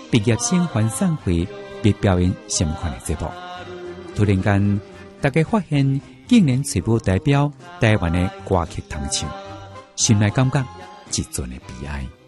毕业生欢散会必表演什么款的节目。突然间，大家发现竟然全部代表台湾的歌曲弹唱，心内感觉一阵的悲哀。